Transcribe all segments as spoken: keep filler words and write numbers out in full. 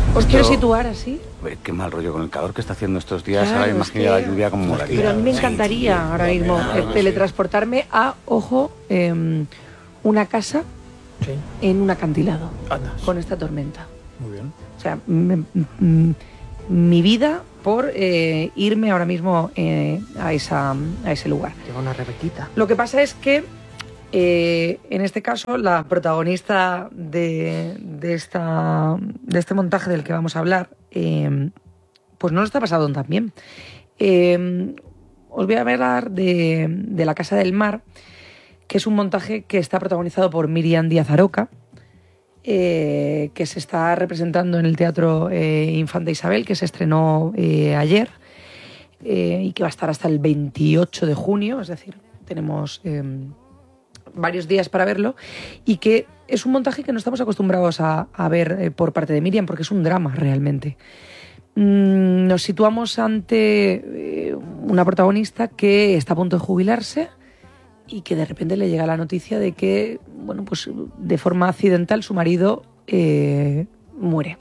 Os quiero situar así. Qué mal rollo con el calor que está haciendo estos días. Claro, ahora imagino que... la lluvia como molaría. Pero a mí me encantaría sí, ahora mismo eh, teletransportarme a, ojo, eh, una casa sí. en un acantilado. Andas. Con esta tormenta. Muy bien. O sea, m- m- mi vida por eh, irme ahora mismo eh, a, esa, a ese lugar. Lleva una Rebequita. Lo que pasa es que Eh, en este caso, la protagonista de, de, esta, de este montaje del que vamos a hablar, eh, pues no lo está pasando tan bien. Eh, os voy a hablar de, de La Casa del Mar, que es un montaje que está protagonizado por Míriam Díaz Aroca, eh, que se está representando en el Teatro eh, Infanta Isabel, que se estrenó eh, ayer eh, y que va a estar hasta el veintiocho de junio, es decir, tenemos... Eh, varios días para verlo, y que es un montaje que no estamos acostumbrados a, a ver eh, por parte de Míriam, porque es un drama realmente. Mm, nos situamos ante eh, una protagonista que está a punto de jubilarse y que de repente le llega la noticia de que, bueno, pues de forma accidental su marido eh, muere.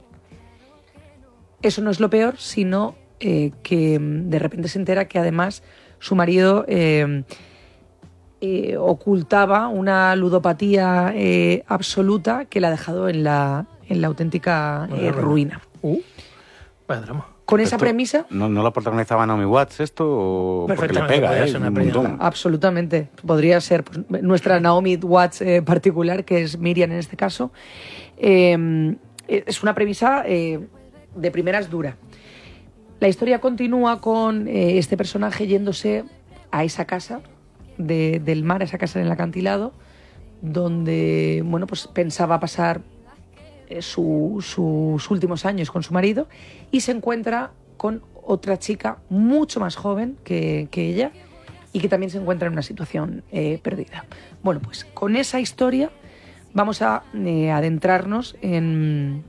Eso no es lo peor, sino eh, que de repente se entera que además su marido... Eh, Eh, ocultaba una ludopatía eh, absoluta que la ha dejado en la, en la auténtica eh, ruina. Uh, vaya drama. Con esa premisa... ¿No, ¿No la protagonizaba Naomi Watts esto? O porque le pega, eh, un montón. Absolutamente. Podría ser pues, nuestra Naomi Watts eh, particular, que es Míriam en este caso. Eh, es una premisa eh, de primeras dura. La historia continúa con eh, este personaje yéndose a esa casa... De, del mar, esa casa en el acantilado, donde bueno, pues pensaba pasar eh, su, sus últimos años con su marido, y se encuentra con otra chica mucho más joven que, que ella, y que también se encuentra en una situación eh, perdida. Bueno, pues con esa historia vamos a eh, adentrarnos en,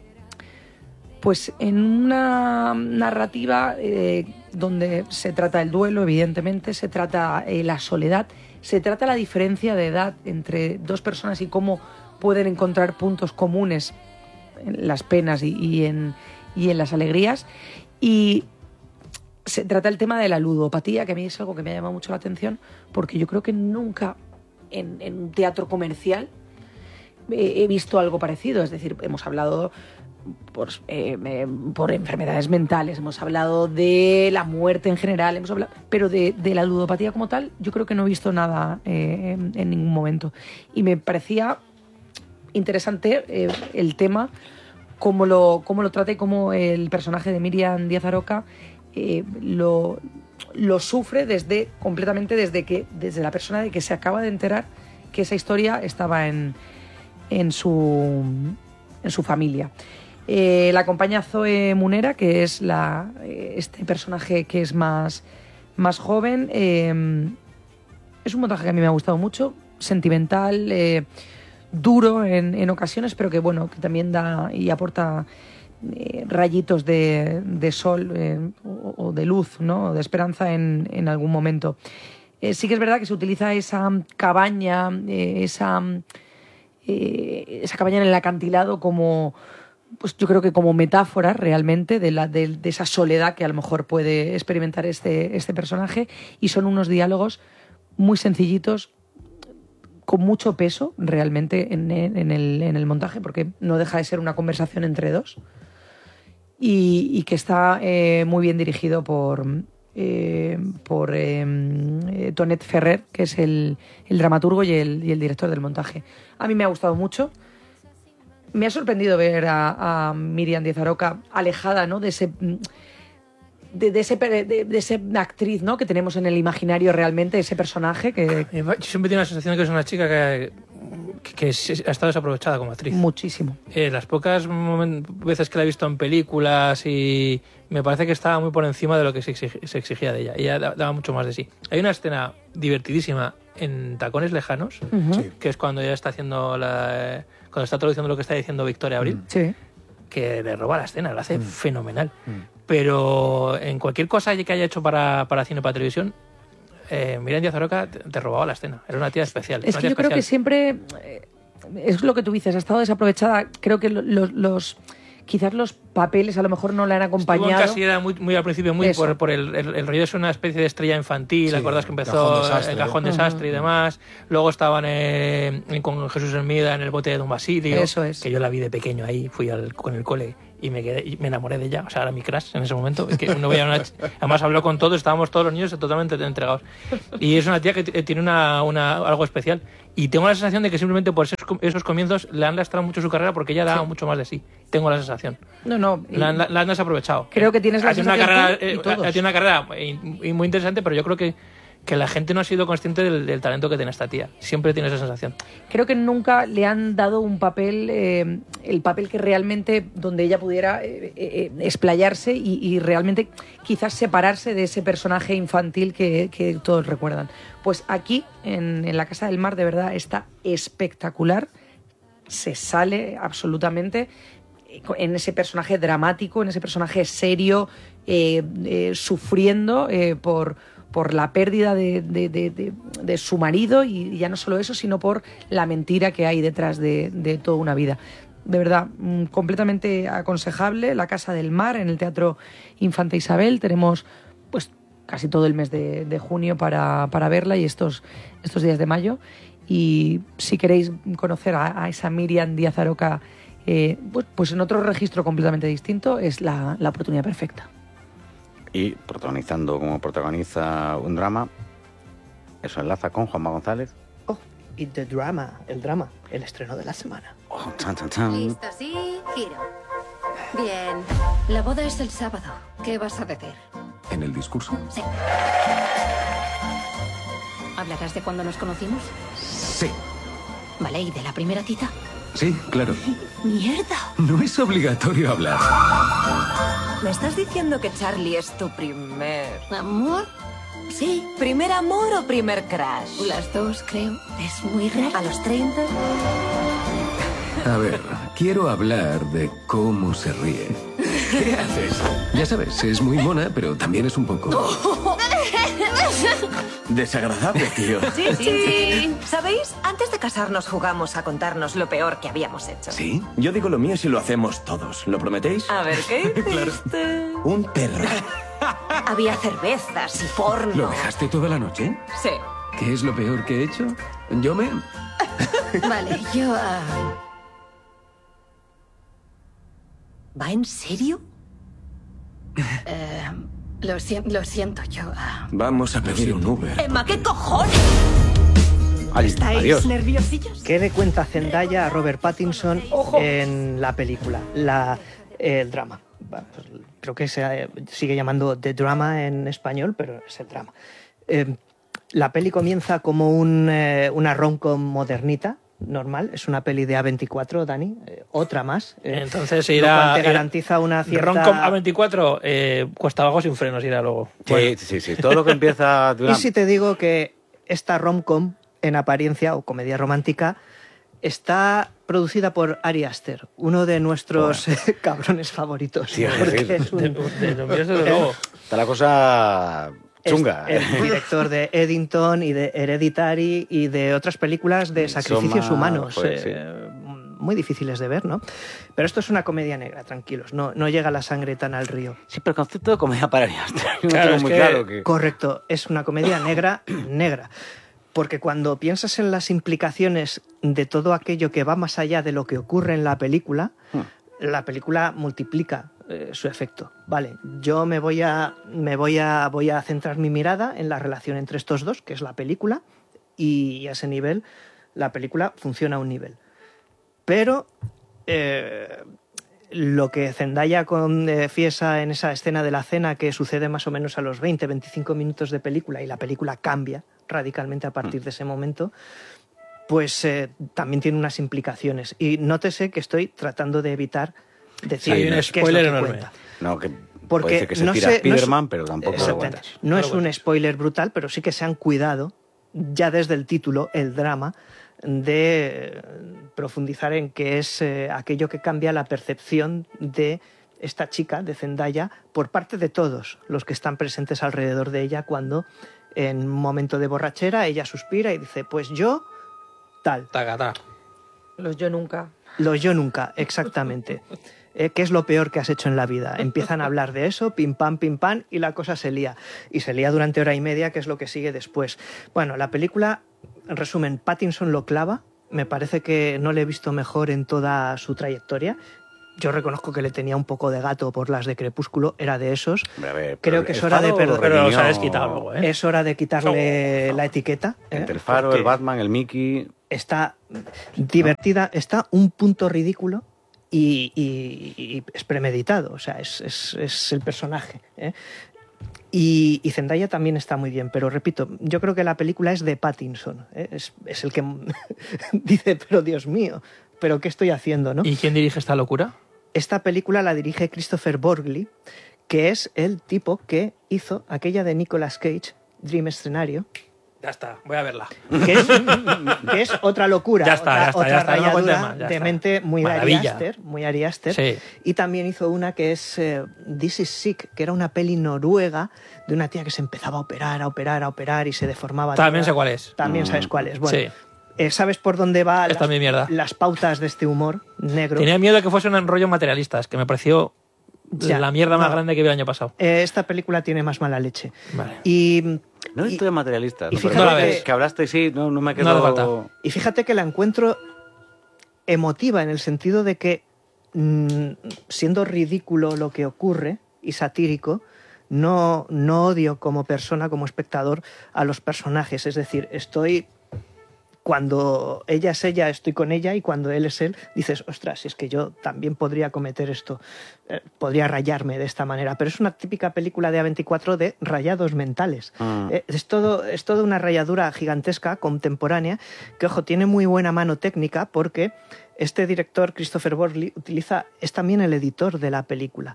pues, en una narrativa eh, donde se trata el duelo, evidentemente, se trata eh, la soledad, se trata la diferencia de edad entre dos personas y cómo pueden encontrar puntos comunes en las penas y, y, en, y en las alegrías. Y se trata el tema de la ludopatía, que a mí es algo que me ha llamado mucho la atención, porque yo creo que nunca en, en un teatro comercial he, he visto algo parecido. Es decir, hemos hablado... Por, eh, eh, por enfermedades mentales, hemos hablado de la muerte en general, hemos hablado, pero de, de la ludopatía como tal yo creo que no he visto nada eh, en, en ningún momento, y me parecía interesante eh, el tema, cómo lo, cómo lo trata y cómo el personaje de Míriam Díaz Aroca eh, lo, lo sufre desde completamente desde que desde la persona de que se acaba de enterar que esa historia estaba en, en, su, en su familia. Eh, la acompaña Zoe Munera, que es la, eh, este personaje que es más, más joven. Eh, es un montaje que a mí me ha gustado mucho, sentimental, eh, duro en, en ocasiones, pero que bueno, que también da y aporta eh, rayitos de, de sol eh, o, o de luz, ¿no? O de esperanza en, en algún momento. Eh, sí que es verdad que se utiliza esa cabaña, eh, esa, eh, esa cabaña en el acantilado como... pues yo creo que como metáfora realmente de, la, de, de esa soledad que a lo mejor puede experimentar este, este personaje, y son unos diálogos muy sencillitos, con mucho peso realmente en, en, el, en el montaje, porque no deja de ser una conversación entre dos, y, y que está eh, muy bien dirigido por, eh, por eh, Tonet Ferrer, que es el, el dramaturgo y el, y el director del montaje. A mí me ha gustado mucho. Me ha sorprendido ver a, a Míriam Díaz Aroca alejada, ¿no?, de ese de, de ese de, de ese actriz, ¿no?, que tenemos en el imaginario realmente, ese personaje que... Yo siempre tengo la sensación de que es una chica que, que, que ha estado desaprovechada como actriz. Muchísimo. Eh, las pocas moment- veces que la he visto en películas, y me parece que estaba muy por encima de lo que se, exig- se exigía de ella. Ella daba mucho más de sí. Hay una escena divertidísima en Tacones Lejanos, uh-huh. sí. que es cuando ella está haciendo la... cuando está traduciendo lo que está diciendo Victoria Abril, sí. que le roba la escena, lo hace mm. fenomenal. Mm. Pero en cualquier cosa que haya hecho para, para cine o para televisión, eh, Míriam Díaz Aroca te, te robaba la escena. Era una tía especial. Es que yo especial. creo que siempre, eh, es lo que tú dices, ha estado desaprovechada. Creo que los, los quizás los papeles a lo mejor no la han acompañado. Estuvo en Casi era muy, muy al principio, muy por, por el, el, el rollo, es una especie de estrella infantil, sí, ¿acuerdas que empezó el Cajón Desastre uh-huh. y demás? Luego estaban eh, con Jesús Hermida en El bote de Don Basilio, eso es. Que yo la vi de pequeño ahí, fui al, con el cole y me quedé y me enamoré de ella, o sea, era mi crush en ese momento. Es que no veía una ch... Además habló con todos, estábamos todos los niños totalmente entregados. Y es una tía que t- tiene una, una, algo especial. Y tengo la sensación de que simplemente por esos, esos comienzos le han lastrado mucho su carrera porque ella da sí. mucho más de sí. Tengo la sensación. No, no. La, la, la han desaprovechado. Creo que tienes la ha sensación una carrera, y todos. Ha tenido una carrera muy interesante, pero yo creo que que la gente no ha sido consciente del, del talento que tiene esta tía. Siempre tiene esa sensación. Creo que nunca le han dado un papel, eh, el papel que realmente, donde ella pudiera eh, eh, explayarse y, y realmente quizás separarse de ese personaje infantil que, que todos recuerdan. Pues aquí, en, en La Casa del Mar, de verdad está espectacular. Se sale absolutamente en ese personaje dramático, en ese personaje serio, eh, eh, sufriendo eh, por... por la pérdida de, de, de, de, de su marido y ya no solo eso, sino por la mentira que hay detrás de, de toda una vida. De verdad, mmm, completamente aconsejable. La Casa del Mar en el Teatro Infanta Isabel. Tenemos pues casi todo el mes de, de junio para, para verla y estos, estos días de mayo. Y si queréis conocer a, a esa Míriam Díaz Aroca, eh, pues, pues en otro registro completamente distinto, es la, la oportunidad perfecta. Y protagonizando como protagoniza un drama, eso enlaza con Juanma González. Oh, y The Drama, el drama, el estreno de la semana. Oh, chan, chan, chan. Listo, sí, giro. Bien, la boda es el sábado. ¿Qué vas a decir? ¿En el discurso? Sí. ¿Hablarás de cuando nos conocimos? Sí. Vale, ¿y de la primera cita? Sí, claro. ¡Mierda! No es obligatorio hablar. ¿Me estás diciendo que Charlie es tu primer... ¿Amor? Sí. ¿Primer amor o primer crush? Las dos, creo. Es muy raro. ¿A los treinta? A ver, quiero hablar de cómo se ríe. ¿Qué haces? Ya sabes, es muy mona, pero también es un poco... desagradable, tío. Sí, sí. ¿Sabéis? Antes de casarnos jugamos a contarnos lo peor que habíamos hecho. ¿Sí? Yo digo lo mío si lo hacemos todos. ¿Lo prometéis? A ver, ¿qué hiciste? Un perro. Había cervezas y porno. ¿Lo dejaste toda la noche? Sí. ¿Qué es lo peor que he hecho? Yo me... Vale, yo... Uh... ¿Va en serio? Eh, lo, si- lo siento, yo... Uh... Vamos a pedir un Uber. Emma, ¿qué cojones? ¿Estáis Adiós. nerviosillos? ¿Qué le cuenta Zendaya a Robert Pattinson Ojo. en la película, la, el drama? Bueno, pues, creo que se eh, sigue llamando The Drama en español, pero es el drama. Eh, la peli comienza como un, eh, una rom-com modernita, normal. Es una peli de A veinticuatro, Dani, eh, otra más. Eh, Entonces lo irá... cual te garantiza una cierta... Roncom A veinticuatro, eh, cuesta abajo sin frenos irá luego. Sí, Bueno. sí, sí. Todo lo que empieza de una... Y si te digo que esta rom-com, en apariencia, o comedia romántica, está producida por Ari Aster, uno de nuestros bueno. cabrones favoritos. Sí, porque sí. es un... De, de, de, desde luego. Está la cosa chunga. Es el director de Eddington y de Hereditary y de otras películas de sacrificios Soma, humanos. pues, sí. eh, muy difíciles de ver, ¿no? Pero esto es una comedia negra, tranquilos. No, no llega la sangre tan al río. Sí, pero el concepto de comedia para Ari Aster. No Claro, tengo es muy que- claro que... Correcto, es una comedia negra, negra. Porque cuando piensas en las implicaciones de todo aquello que va más allá de lo que ocurre en la película, Hmm. la película multiplica eh, su efecto. Vale, yo me voy a me voy a voy a centrar mi mirada en la relación entre estos dos, que es la película, y a ese nivel la película funciona a un nivel. Pero eh, lo que Zendaya confiesa en esa escena de la cena, que sucede más o menos a los veinte, veinticinco minutos de película, y la película cambia radicalmente a partir de ese momento, pues eh, también tiene unas implicaciones. Y nótese que estoy tratando de evitar decir Sí, un qué es lo spoiler que enorme. cuenta. No, que Porque puede ser que se no tira sé- Spiderman, no es- pero tampoco lo Exactamente. aguantas. No No es lo un aguantas. spoiler brutal, pero sí que se han cuidado, ya desde el título, el drama, de eh, profundizar en qué es eh, aquello que cambia la percepción de esta chica, de Zendaya, por parte de todos los que están presentes alrededor de ella, cuando en un momento de borrachera ella suspira y dice, pues yo, tal. Taca, taca. Los yo nunca. Los yo nunca, exactamente. Eh, ¿Qué es lo peor que has hecho en la vida? Empiezan a hablar de eso, pim pam, pim pam, y la cosa se lía. Y se lía durante hora y media, que es lo que sigue después. Bueno, la película, en resumen, Pattinson lo clava. Me parece que no le he visto mejor en toda su trayectoria. Yo reconozco que le tenía un poco de gato por las de Crepúsculo, era de esos. A ver, Creo que es hora de perdonar. Pero los habéis quitado luego, ¿eh? Es hora de quitarle la etiqueta. ¿eh? Entre el Faro, Porque el Batman, el Mickey... está divertida, está un punto ridículo y, y- y es premeditado, o sea, es, es- es el personaje. ¿eh? Y, y Zendaya también está muy bien, pero repito, yo creo que la película es de Pattinson, ¿eh? es, es el que dice, pero Dios mío, ¿pero qué estoy haciendo? ¿no? ¿Y quién dirige esta locura? Esta película la dirige Christopher Borgli, que es el tipo que hizo aquella de Nicolas Cage, Dream Escenario, Ya está, voy a verla. que es, que es otra locura, Ya está, otra, ya está, otra ya está, no me cuentes rayadura más, ya de está. mente muy Ari Maravilla. Aster, muy Ari Aster. Sí. Y también hizo una que es eh, This is Sick, que era una peli noruega de una tía que se empezaba a operar, a operar, a operar y se deformaba. También toda. sé cuál es. También Mm. sabes cuál es. Bueno, Sí. eh, ¿sabes por dónde va Esta es mi mierda. las pautas de este humor negro? Tenía miedo de que fuese un rollo materialistas, que me pareció Ya, la mierda más no. grande que vi el año pasado. Eh, esta película tiene más mala leche. Vale. Y, No y- estoy materialista. y no, fíjate pero que- es que hablaste y sí, no, no me quedo... No hace falta. Y fíjate que la encuentro emotiva en el sentido de que, mm, siendo ridículo lo que ocurre y satírico, no, no odio como persona, como espectador, a los personajes. Es decir, estoy... Cuando ella es ella, estoy con ella, y cuando él es él, dices, ostras, es que yo también podría cometer esto, eh, podría rayarme de esta manera. Pero es una típica película de A veinticuatro de rayados mentales. Mm. Eh, es, todo, es toda una rayadura gigantesca, contemporánea, que, ojo, tiene muy buena mano técnica porque este director, Christopher Borgli, utiliza, es también el editor de la película.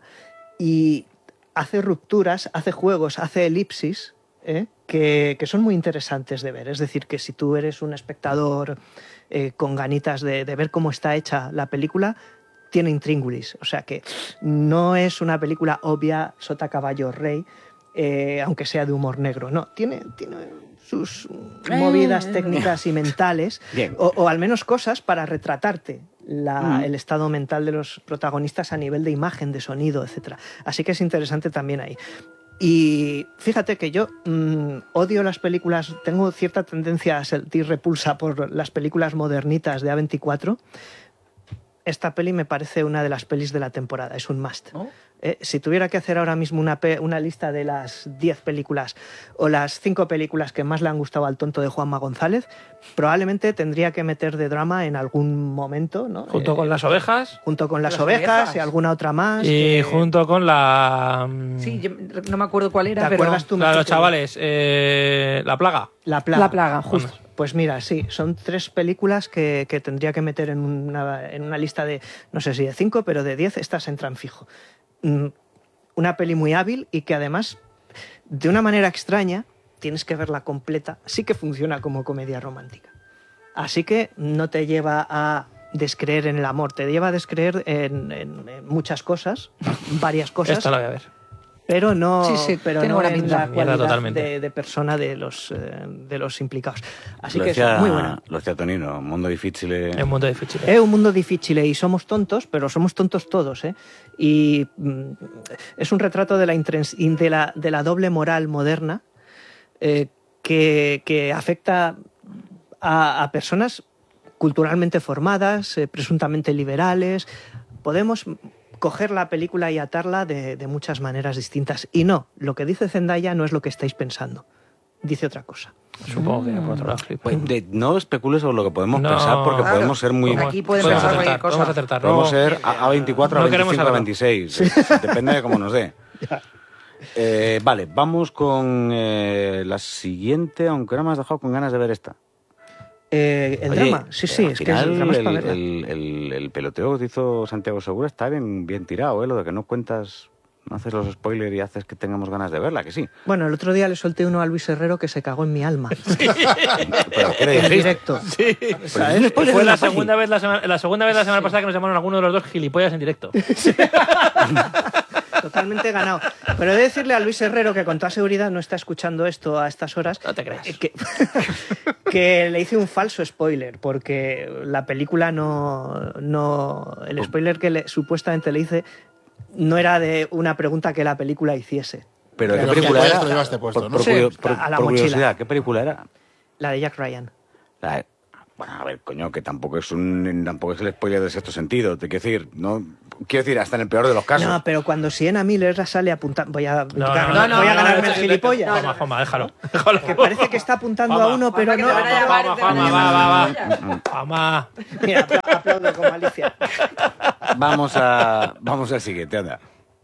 Y hace rupturas, hace juegos, hace elipsis, ¿eh? que, que son muy interesantes de ver. Es decir, que si tú eres un espectador eh, con ganitas de, de ver cómo está hecha la película, tiene intríngulis. O sea que no es una película obvia, sota, caballo, rey, eh, aunque sea de humor negro. No, tiene, tiene sus movidas técnicas y mentales, Bien. o, o al menos cosas para retratarte la- Mm. el estado mental de los protagonistas a nivel de imagen, de sonido, etcétera. Así que es interesante también ahí. Y fíjate que yo mm, odio las películas, tengo cierta tendencia a sentir repulsa por las películas modernitas de A veinticuatro. Esta peli me parece una de las pelis de la temporada, es un must. ¿Oh? Eh, si tuviera que hacer ahora mismo una, pe- una lista de las diez películas o las cinco películas que más le han gustado al tonto de Juanma González, probablemente tendría que meter de drama en algún momento, ¿no? Junto Eh, con las ovejas junto con las, Las ovejas, ovejas. y alguna otra más. y que- junto con la... mm, Sí, yo no me acuerdo cuál ¿Te era, pero... acuerdas tú? la de los mejor que yo? chavales, eh, La Plaga. La plaga. La plaga, justo. Pues mira, sí, son tres películas que, que tendría que meter en una, en una lista de, no sé si de cinco, pero de diez, estas entran fijo. Mm, Una peli muy hábil y que además, de una manera extraña, tienes que verla completa, sí que funciona como comedia romántica. Así que no te lleva a descreer en el amor, te lleva a descreer en, en- en muchas cosas, varias cosas, Esta la voy a ver. pero no, Sí, sí, pero tiene no buena en pinta. la Mierda, cualidad totalmente. de, de persona de los, eh, de los implicados. Así lo que decía, es muy buena. Lo decía Tonino, un mundo difícil. Es un mundo difícil. Es un mundo difícil y somos tontos, pero somos tontos todos, ¿eh? Y mm, es un retrato de la, intrins- de la, de la doble moral moderna eh, que, que afecta a, a personas culturalmente formadas, eh, presuntamente liberales. Podemos coger la película y atarla de, de muchas maneras distintas. Y no, lo que dice Zendaya no es lo que estáis pensando. Dice otra cosa. Supongo que por otro lado flipa. Pues, de- no especules sobre lo que podemos No. pensar porque Claro. podemos ser muy... Aquí pueden Podemos pensar acertar, cualquier cosa. podemos acertar. Podemos no- ser A- A24, No queremos A25, saberlo. A26. Depende de cómo nos dé. Eh, vale, vamos con eh, la siguiente, aunque no me has dejado con ganas de ver esta. Eh, el Oye, drama, sí, sí, al es que final, el drama es el, para verla. el- el- el peloteo que hizo Santiago Segura está bien, bien tirado, ¿eh? Lo de que no cuentas, no haces los spoilers y haces que tengamos ganas de verla, que sí. Bueno, el otro día le solté uno a Luis Herrero que se cagó en mi alma. Pero ¿qué le En dijiste? directo. Sí. ¿Sabes? Fue la segunda, vez la, semana, la segunda vez la semana pasada que nos llamaron algunos de los dos gilipollas en directo. totalmente ganado. Pero he de decirle a Luis Herrero, que con toda seguridad no está escuchando esto a estas horas, No te creas. que, que le hice un falso spoiler, porque la película no... no el spoiler que le, supuestamente le hice no era de una pregunta que la película hiciese. Pero ¿qué Pero película ¿qué era? te lo llevaste puesto, Por, no? por sé, curio- por- a la por mochila. curiosidad, ¿qué película era? La de Jack Ryan. La de- Bueno, a ver, coño, que tampoco es un tampoco es el spoiler de sexto sentido, te quiero decir, no quiero decir, hasta en el peor de los casos. No, pero cuando Sienna Miller sale apuntando... Voy a, No, ganar- no, no, voy a no, ganarme no, el no, gilipollas. Juanma, Juanma, déjalo. déjalo. Que parece que está apuntando Juanma, a uno, pero Juanma, que no... te van a llamar, Juanma, te van a Juanma, llamar. va, va, va. Juanma. Mira, apla- aplaudo con malicia. Vamos a vamos al siguiente, anda.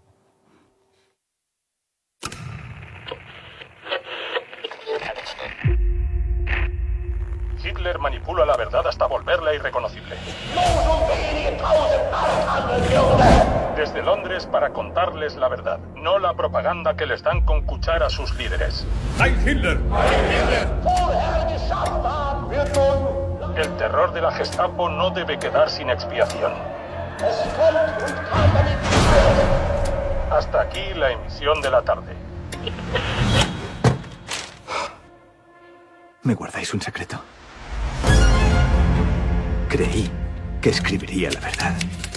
Hitler manipula la verdad hasta volverla irreconocible. Desde Londres para contarles la verdad, no la propaganda que les dan con cuchara a sus líderes. ¡Heil Hitler! El terror de la Gestapo no debe quedar sin expiación. Hasta aquí la emisión de la tarde. Me guardáis un secreto. Creí que escribiría la verdad.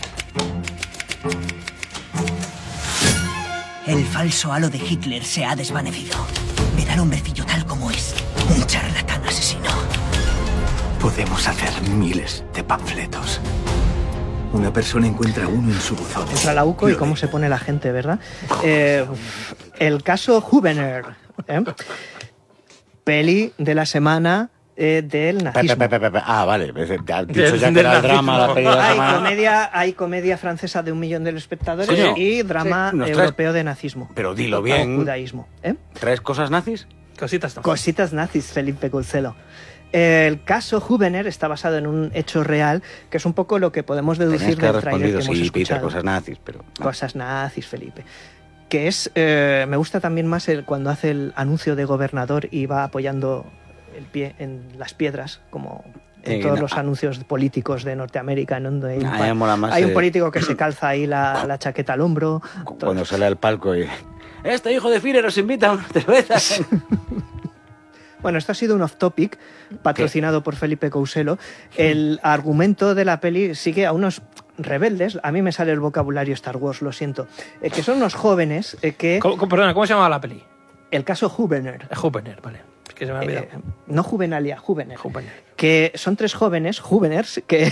El falso halo de Hitler se ha desvanecido. Ver al hombrecillo tal como es. Un charlatán asesino. Podemos hacer miles de panfletos. Una persona encuentra uno en su buzón. Entra la U C O y cómo se pone la gente, ¿verdad? Eh, el caso Hubener. ¿eh? Peli de la semana eh, del Pe- nazismo. pe- pe- pe- pe- Ah, vale, te has dicho Del- ya que del era el drama, la nazismo. peli de la Hay semana. comedia, hay comedia francesa de un millón de espectadores Coño. y drama Sí. Nos traes- europeo de nazismo. Pero dilo O bien. judaísmo. ¿eh? ¿Tres cosas nazis? Cositas no. Cositas nazis, Felipe Couselo. El caso Hubener está basado en un hecho real, que es un poco lo que podemos deducir Tenías que del haber tráiler que respondido, hemos sí, Peter, escuchado. cosas nazis, pero... no. Cosas nazis, Felipe. Que es, eh, me gusta también más el, cuando hace el anuncio de gobernador y va apoyando el pie en las piedras, como en Sí, todos no, los ah. anuncios políticos de Norteamérica, en donde hay un, A mí pa- me mola más, hay un eh, político que se calza ahí la, la chaqueta al hombro. todo. Cuando sale al palco y... Este hijo de Führer os invita a una cerveza. Bueno, esto ha sido un off-topic patrocinado por Felipe Couselo. El argumento de la peli sigue a unos rebeldes, a mí me sale el vocabulario Star Wars, lo siento, eh, que son unos jóvenes eh, que... ¿Cómo- cómo- perdona, ¿cómo se llamaba la peli? El caso Hubener. Juvener, vale. Es que se me ha olvidado. Eh, no Juvenalia, Hubener. Juvener. Que son tres jóvenes, Hubeners, que...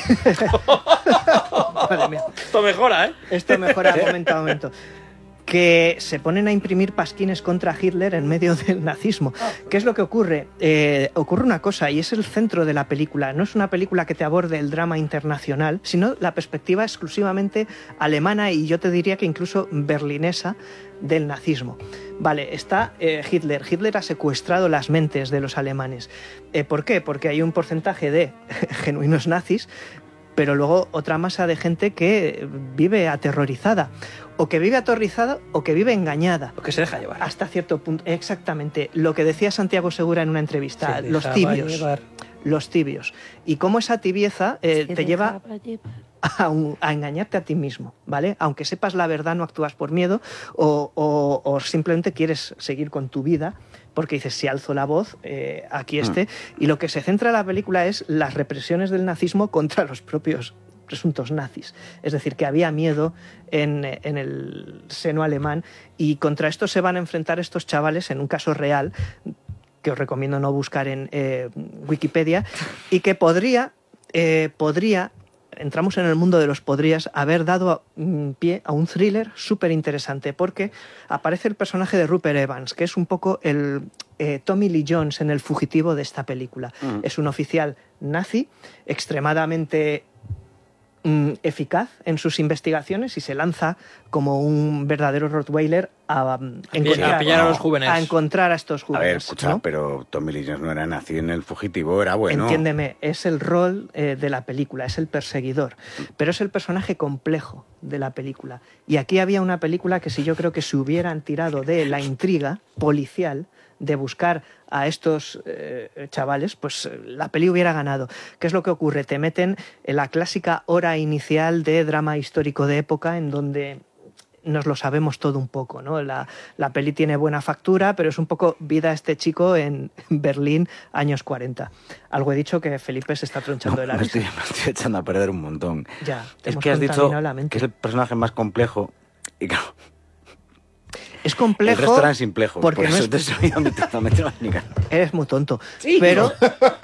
Madre mía. Esto mejora, ¿eh? Esto mejora momento a momento. Que se ponen a imprimir pasquines contra Hitler en medio del nazismo. ¿Qué es lo que ocurre? Eh, ocurre una cosa, y es el centro de la película. No es una película que te aborde el drama internacional, sino la perspectiva exclusivamente alemana y yo te diría que incluso berlinesa del nazismo. Vale, está eh, Hitler. Hitler ha secuestrado las mentes de los alemanes. Eh, ¿Por qué? Porque hay un porcentaje de genuinos nazis, pero luego otra masa de gente que vive aterrorizada. O que vive aterrorizada o que vive engañada. Lo que se deja llevar. Hasta cierto punto. Exactamente. Lo que decía Santiago Segura en una entrevista. Se Los dejaba tibios. llevar. Los tibios. Y cómo esa tibieza eh, Se te lleva dejaba llevar. a, un- a engañarte a ti mismo, ¿vale? Aunque sepas la verdad, no actúas por miedo o, o- o simplemente quieres seguir con tu vida porque dices, si alzo la voz, eh, aquí esté. Y lo que se centra la película es las represiones del nazismo contra los propios presuntos nazis. Es decir, que había miedo en, en el seno alemán y contra esto se van a enfrentar estos chavales en un caso real que os recomiendo no buscar en eh, Wikipedia y que podría, eh, podría, entramos en el mundo de los podrías, haber dado mm, pie a un thriller súper interesante porque aparece el personaje de Rupert Evans, que es un poco el eh, Tommy Lee Jones en El fugitivo de esta película. Mm. Es un oficial nazi extremadamente mm, eficaz en sus investigaciones y se lanza como un verdadero Rottweiler a, um, encontrar, a pillar a los jóvenes. a encontrar a estos A jóvenes. ver, escucha, ¿no? pero Tommy Lee Jones no era nazi en El fugitivo, era bueno. Entiéndeme, es el rol eh, de la película, es el perseguidor, pero es el personaje complejo de la película. Y aquí había una película que si yo creo que se hubieran tirado de la intriga policial, de buscar a estos eh, chavales, pues eh, la peli hubiera ganado. ¿Qué es lo que ocurre? Te meten en la clásica hora inicial de drama histórico de época en donde nos lo sabemos todo un poco, ¿no? La, la peli tiene buena factura, pero es un poco vida a este chico en Berlín, años cuarenta. Algo he dicho que Felipe se está tronchando No, de la me risa. estoy, me estoy echando a perder un montón. Ya, te es hemos que has dicho contaminado la mente. que es el personaje más complejo y claro, Es complejo. el resto eran simplejos. porque Por no eso es- te soy totalmente única. Eres muy tonto. Pero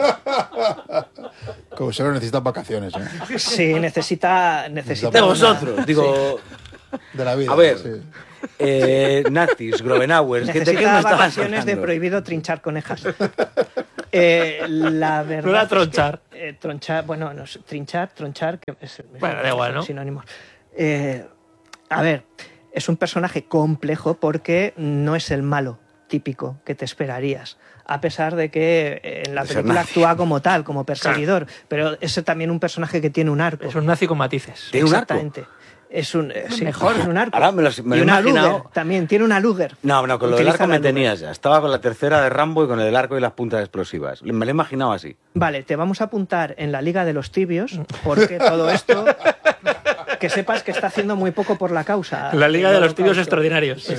Como solo necesitan vacaciones, ¿eh? sí, necesita... necesita De una- vosotros, digo... De la vida. A ver, sí. eh, nazis, Grobenauer, ¿qué te qué Necesita me estabas vacaciones de hablando? prohibido trinchar conejas. Eh, la verdad No era es que, tronchar. eh, tronchar, bueno, no sé, trinchar, tronchar, que es, es- Bueno, da igual, son ¿no? sinónimos. Eh, a ver, es un personaje complejo porque no es el malo típico que te esperarías, a pesar de que eh, en la De ser película nazi. actúa como tal, como perseguidor, pero es también un personaje que tiene un arco. Es un nazi con matices. ¿Tiene un arco? Exactamente. Es un, eh, sí, Mejor. es un arco. Ahora me lo- me lo y he una imaginado. Luger también, tiene una Luger. No, no, con lo del Utiliza arco la me Luger. tenías ya. Estaba con la tercera de Rambo y con el del arco y las puntas explosivas. Me lo he imaginado así. Vale, te vamos a apuntar en la Liga de los Tibios, porque todo esto, que sepas que está haciendo muy poco por la causa. La Liga de los Tibios Holocausto. Extraordinarios.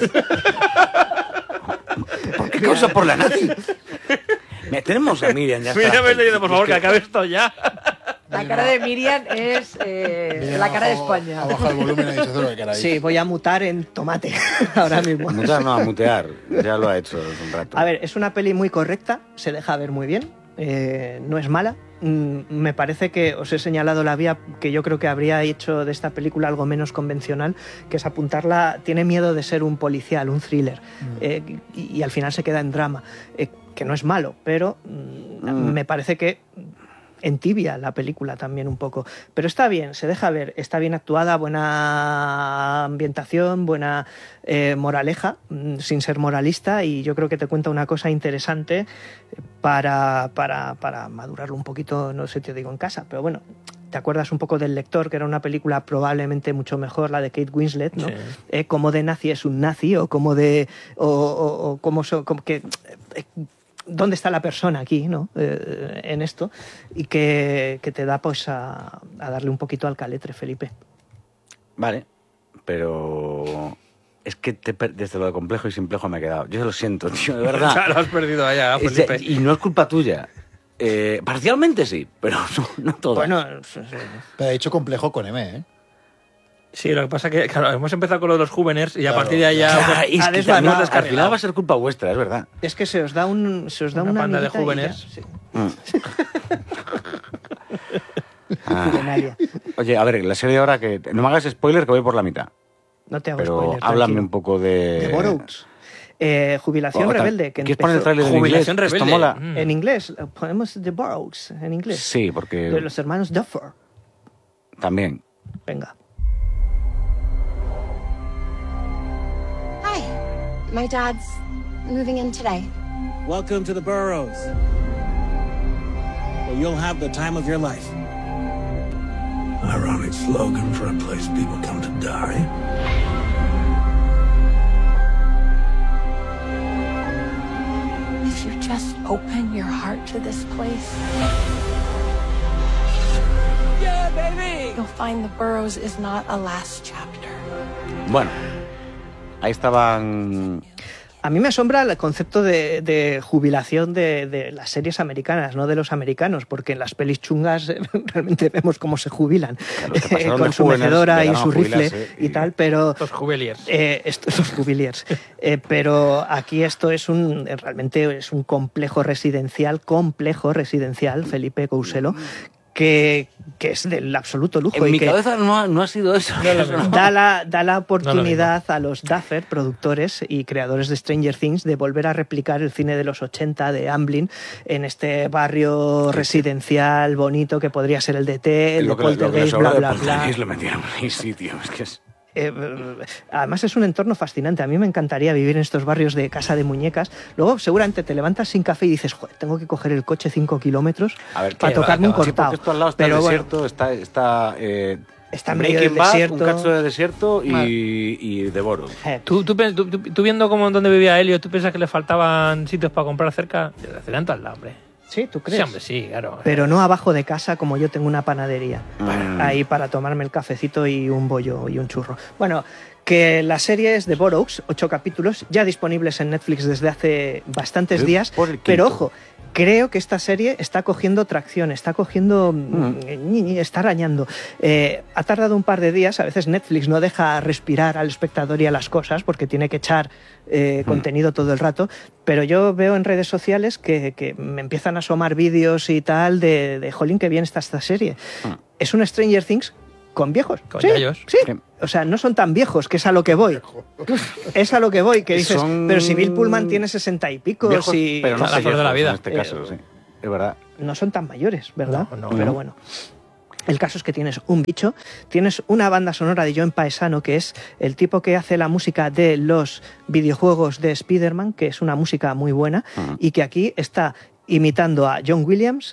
¿Por qué causa por la nazi? Me tenemos a Miriam, ya está. Mira, me he leído, por favor, que acabe esto ya. La cara de Miriam es eh, Mira, la cara de abajo- España. Ha bajado el volumen y ha dicho todo lo que queráis. Sí, voy a mutar en tomate ahora mismo. Mutear, no, a mutear. Ya lo ha hecho hace un rato. A ver, es una peli muy correcta, se deja ver muy bien, eh, no es mala. Mm, me parece que os he señalado la vía que yo creo que habría hecho de esta película algo menos convencional, que es apuntarla. Tiene miedo de ser un policial, un thriller, eh, y, y al final se queda en drama, eh, que no es malo, pero mm, Mm. me parece que entibia la película también un poco. Pero está bien, se deja ver, está bien actuada, buena ambientación, buena eh, moraleja, mm, sin ser moralista, y yo creo que te cuenta una cosa interesante para, para, para madurarlo un poquito, no sé, te digo en casa, pero bueno, te acuerdas un poco del Lector, que era una película probablemente mucho mejor, la de Kate Winslet, ¿no? Sí. Eh, como de nazi es un nazi, o como de... o, o, o como, so- como que... eh, ¿dónde está la persona aquí, no? Eh, en esto, y que, que te da pues a, a darle un poquito al caletre, Felipe. Vale, pero... Es que te per- desde lo de complejo y simplejo me he quedado. Yo lo siento, tío, de verdad. Ya lo has perdido allá, Es- Felipe. y no es culpa tuya. Eh, parcialmente sí, pero no, no todo. Bueno, Pero he dicho complejo con M, ¿eh? Sí, lo que pasa es que, claro, hemos empezado con lo de los Juveners y a Claro. partir de ahí ya... Claro, es ha que desbandado, también ha al final descarrilado. va a ser culpa vuestra, es verdad. es que se os da un se os da Una una, panda de amiguita y jóvenes. ya, sí. Ah. Milenaria. Oye, a ver, la serie ahora que... No me hagas spoiler, que voy por la mitad. No te hago Pero spoiler, háblame tranquilo. un poco de... The Borrows. Eh, Jubilación Oh, ta- Rebelde. Que ¿Quieres poner el empezó- tráiler en inglés? Jubilación Esto Rebelde. mola. Mm. En inglés, ponemos The Borrows en inglés. Sí, porque... De los hermanos Duffer. También. Venga. Hi. My dad's moving in today. Welcome to the Burrows, where you'll have the time of your life. Ironic slogan for a place people come to die. If you just open your heart to this place, Yeah, baby! you'll find the Burrows is not a last chapter. Bueno, ahí estaban... A mí me asombra el concepto de, de jubilación de, de las series americanas, no de los americanos, porque en las pelis chungas eh, realmente vemos cómo se jubilan, Claro, que pasaron eh, de con su jóvenes, mecedora y llegaron a su rifle jubilarse y, tal, pero... Los Juveliers. Eh, esto, los jubiliers. Eh, pero aquí esto es un eh, realmente es un complejo residencial, complejo residencial, Felipe Couselo, que, que es del absoluto lujo. En y mi que cabeza no ha, no ha sido eso. Eso no. da la, da la oportunidad a los Duffer, productores y creadores de Stranger Things, de volver a replicar el cine de los ochenta de Amblin en este barrio residencial bonito que podría ser el de T, el Lo de que, lo que Poltergeist, les bla, sobra de bla, bla. Poltergeist lo metieron ahí, sí, tío. Es que es... Eh, además es un entorno fascinante. A mí me encantaría vivir en estos barrios de casa de muñecas. Luego seguramente te levantas sin café y dices, joder, tengo que coger el coche cinco kilómetros A ver, para ¿qué va? tocarme un Sí, porque cortado. esto al lado está Pero el bueno, desierto, está... está eh, Está en medio Breaking del Bad, desierto. un cacho de desierto y, Vale. y The Borrows. eh, ¿Tú, tú, pe- tú- tú- tú viendo cómo donde vivía Helio, ¿tú piensas que le faltaban sitios para comprar cerca? Serán al hambre. Sí, ¿tú crees? Sí, hombre, sí, claro. Pero no abajo de casa, como yo tengo una panadería. Mm. Ahí para tomarme el cafecito y un bollo y un churro. Bueno, que la serie es The Boroughs, ocho capítulos, ya disponibles en Netflix desde hace bastantes Sí, días. por el quinto. Pero ojo, creo que esta serie está cogiendo tracción, está cogiendo... Mm. ñi, ñi, está arañando. Eh, ha tardado un par de días, a veces Netflix no deja respirar al espectador y a las cosas porque tiene que echar eh, Mm. contenido todo el rato, pero yo veo en redes sociales que, que me empiezan a asomar vídeos y tal de, de jolín, que bien está esta serie. Mm. Es un Stranger Things con viejos. Con sí, yayos. sí. O sea, no son tan viejos, que es a lo que voy. Es a lo que voy, que dices, Son pero si Bill Pullman tiene sesenta y pico, Viejos, si... pero no a la sé flor de la viejos vida. en este caso, Eh, sí. Es verdad. no son tan mayores, ¿verdad? No, no, pero no. bueno. El caso es que tienes un bicho, tienes una banda sonora de John Paesano, que es el tipo que hace la música de los videojuegos de Spider-Man, que es una música muy buena, Ujú. y que aquí está imitando a John Williams,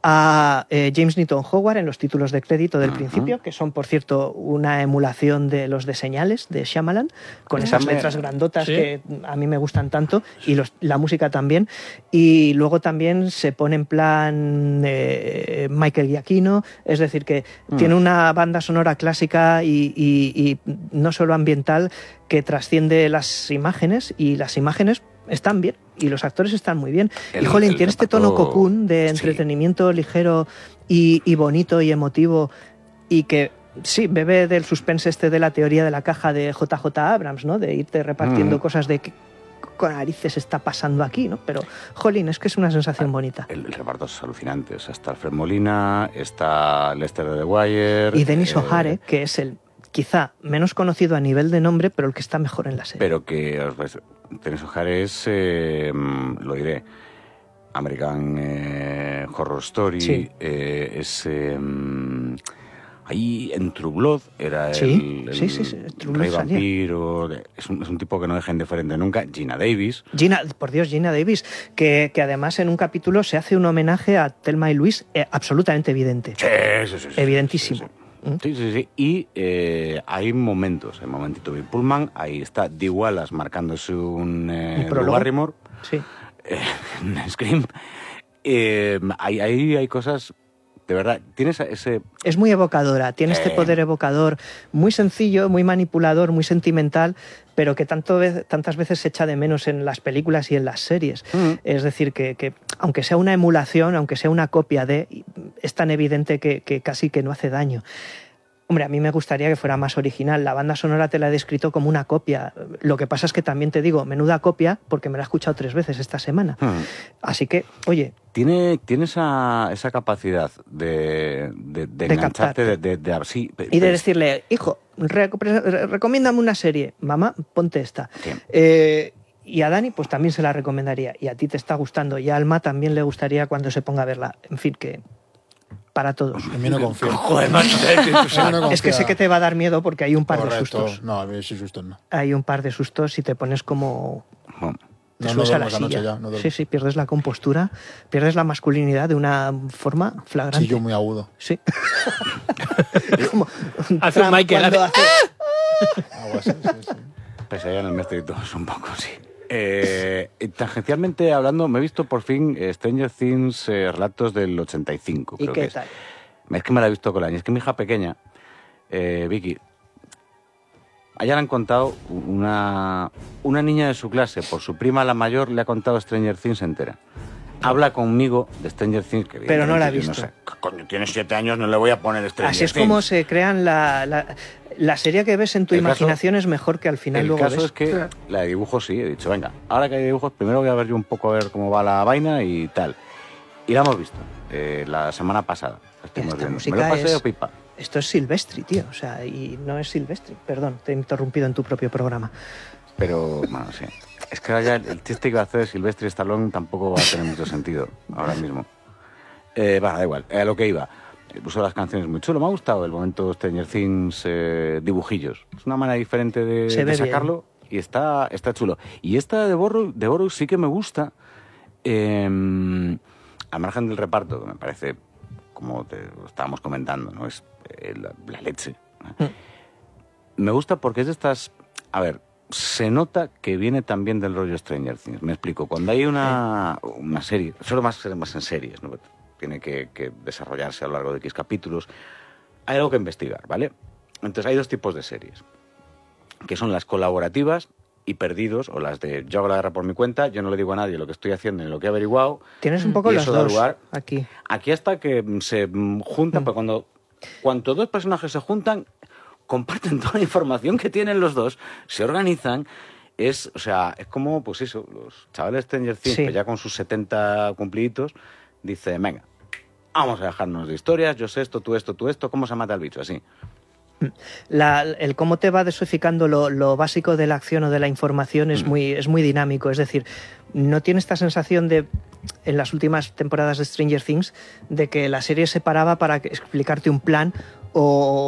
a eh, James Newton Howard en los títulos de crédito del Ujú. principio, que son, por cierto, una emulación de los de Señales, de Shyamalan, con Esa esas me- letras grandotas ¿Sí? que a mí me gustan tanto, y los- la música también. Y luego también se pone en plan eh, Michael Giacchino, es decir, que Mm. tiene una banda sonora clásica y, y- y no solo ambiental, que trasciende las imágenes, y las imágenes están bien y los actores están muy bien. El- y Jolín, el tiene este reparto- tono cocoon de sí. entretenimiento ligero y, y bonito y emotivo, y que sí, bebe del suspense este de la teoría de la caja de J J Abrams, ¿no? De irte repartiendo Mm. cosas de qué con narices está pasando aquí, ¿no? Pero, jolín, es que es una sensación bonita. El, el reparto es alucinante. O sea, está Alfred Molina, está Lester de The Wire. Y Dennis eh, O'Hare, que es el quizá menos conocido a nivel de nombre, pero el que está mejor en la serie. Pero que os vais- Dennis O'Hare es, eh, mm, lo diré, American eh, Horror Story, Sí. eh, es... eh, mm, ahí en True Blood era Sí, el, el sí, sí, sí, True Blood rey salía. vampiro. Es un, es un tipo que no deja indiferente nunca. Gina Davis. Gina, por Dios, Gina Davis, que, que además en un capítulo se hace un homenaje a Thelma y Luis eh, absolutamente evidente. Sí, sí, sí, sí, Evidentísimo. sí, sí. Sí, sí, sí. Y eh, hay momentos, hay momentito Bill Pullman, ahí está Dee Wallace marcándose un, eh, Un Drew prólogo. Barrymore, Sí. eh, en Scream. Eh, ahí, ahí hay cosas, de verdad, tienes ese... Es muy evocadora, tiene este Eh. poder evocador muy sencillo, muy manipulador, muy sentimental, pero que tanto ve- tantas veces se echa de menos en las películas y en las series. Mm. Es decir, que, que aunque sea una emulación, aunque sea una copia de, es tan evidente que, que casi que no hace daño. Hombre, a mí me gustaría que fuera más original. La banda sonora te la he descrito como una copia. Lo que pasa es que también te digo, menuda copia, porque me la he escuchado tres veces esta semana. Hmm. Así que, oye, Tiene, tiene esa, esa capacidad de, de, de De engancharte, captarte. de, de, de- sí, y de pero- decirle, hijo, reco- re- recomiéndame una serie. Mamá, ponte esta. Sí. Eh, y a Dani, pues también se la recomendaría. Y a ti te está gustando. Y a Alma también le gustaría cuando se ponga a verla. En fin, que para todos. A mí no confío. Joder, macho, eh, que tú A mí sabes. no Es que sé confía. que te va a dar miedo porque hay un par de Correcto. sustos. No, a mí sí sustos no. Hay un par de sustos y te pones como... Bueno, Te No, subes no a la duermo esa silla. noche ya, no duermo. sí, sí, pierdes la compostura, pierdes la masculinidad de una forma flagrante. Sí, yo muy agudo. Sí. Como Hace un Trump Michael, cuando hace- hace- Algo así, sí, sí. pese allá en el mestre y todo, es un poco, sí. Eh, y tangencialmente hablando, me he visto por fin eh, Stranger Things, eh, relatos del ochenta y cinco, ¿Y creo que qué es. tal? Es que me la he visto con la niña. Es que mi hija pequeña, eh, Vicky, allá le han contado una, una niña de su clase, por su prima la mayor, le ha contado Stranger Things entera. Habla conmigo de Stranger Things. Que Pero no la ha evidentemente yo visto. No sé, ¿qué coño, tiene siete años, no le voy a poner Stranger Así es Things. como se crean la, la, la serie que ves en tu El caso- imaginación es mejor que al final El luego caso ves. es que la de dibujos sí, he dicho, venga, ahora que hay dibujos, primero voy a ver yo un poco a ver cómo va la vaina y tal. Y la hemos visto eh, la semana pasada. la estuvimos Esta viendo. música Me lo pasé es- de pipa. Esto es Silvestri, tío. O sea, y no es Silvestri. Perdón, te he interrumpido en tu propio programa. Pero, bueno, sí. Es que ahora ya el, el chiste que iba a hacer de Silvestre Stallone tampoco va a tener mucho sentido ahora mismo. Eh, bueno, da igual, eh, a lo que iba. El uso de las canciones es muy chulo. Me ha gustado el momento Stranger Things eh, dibujillos. Es una manera diferente de, Se de ve bien. sacarlo y está, está chulo. Y esta de Borrow, de Borrow sí que me gusta. Eh, al margen del reparto, que me parece, como te lo estábamos comentando, ¿no? Es eh, la, la leche. ¿no? Mm. Me gusta porque es de estas... A ver, se nota que viene también del rollo Stranger Things. Me explico. Cuando hay una, una serie, solo más, más en series, ¿no? Tiene que, que desarrollarse a lo largo de X capítulos, hay algo que investigar, ¿vale? Entonces hay dos tipos de series, que son las colaborativas y perdidos, o las de yo hago la guerra por mi cuenta, yo no le digo a nadie lo que estoy haciendo ni lo que he averiguado. Tienes un poco y las eso da dos lugar, aquí. Aquí hasta que se juntan, mm. pues cuando, cuando dos personajes se juntan, comparten toda la información que tienen los dos, se organizan, es, o sea, es como, pues eso, los chavales de Stranger Things, sí. que ya con sus setenta cumpliditos, dicen, venga, vamos a dejarnos de historias, yo sé esto, tú esto, tú esto, ¿cómo se mata el bicho? Así. La, el cómo te va desosificando lo, lo básico de la acción o de la información es, mm. muy, es muy dinámico. Es decir, no tiene esta sensación de, en las últimas temporadas de Stranger Things, de que la serie se paraba para explicarte un plan o